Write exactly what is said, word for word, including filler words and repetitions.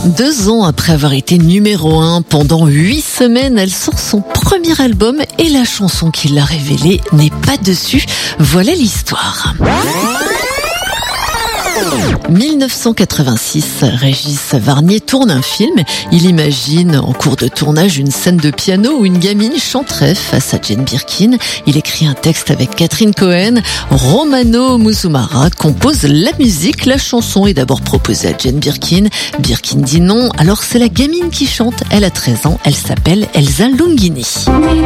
Deux ans après avoir été numéro un pendant huit semaines, elle sort son premier album et la chanson qui l'a révélée n'est pas dessus. Voilà l'histoire. dix-neuf cent quatre-vingt-six, Régis Varnier tourne un film. Il imagine en cours de tournage une scène de piano où une gamine chanterait face à Jane Birkin. Il écrit un texte avec Catherine Cohen. Romano Musumara compose la musique. La chanson est d'abord proposée à Jane Birkin. Birkin dit non, alors c'est la gamine qui chante. Elle a treize ans, elle s'appelle Elsa Longini.